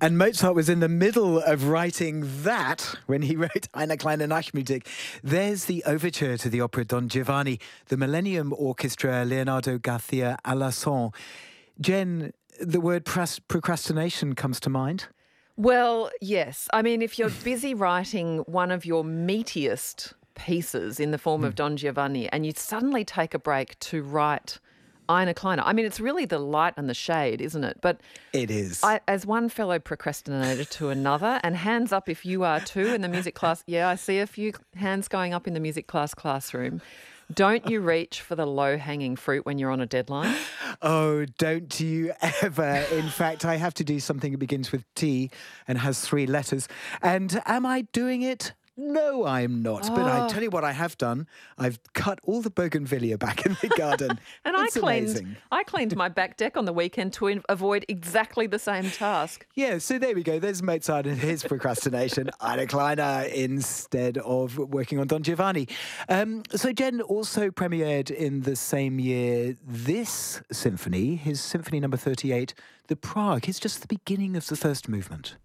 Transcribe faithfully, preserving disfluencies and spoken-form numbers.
And Mozart was in the middle of writing that when he wrote Eine kleine Nachtmusik. There's the overture to the opera Don Giovanni, the Millennium Orchestra, Leonardo Garcia Alarcon. Jen, the word pras- procrastination comes to mind. Well, yes. I mean, if you're busy writing one of your meatiest pieces in the form of Don Giovanni and you suddenly take a break to write Eine kleine. I mean, it's really the light and the shade, isn't it? But it is. I, as one fellow procrastinator to another, and hands up if you are too in the music class. Yeah, I see a few hands going up in the music class classroom. Don't you reach for the low-hanging fruit when you're on a deadline? Oh, don't you ever. In fact, I have to do something that begins with T and has three letters. And am I doing it? No, I'm not. Oh. But I tell you what I have done. I've cut all the bougainvillea back in the garden. And it's I cleaned amazing. I cleaned my back deck on the weekend to in- avoid exactly the same task. Yeah, so there we go. There's Mozart and his procrastination. Eine kleine instead of working on Don Giovanni. Um, so Jen also premiered in the same year this symphony, his Symphony Number thirty-eight, the Prague. It's just the beginning of the first movement.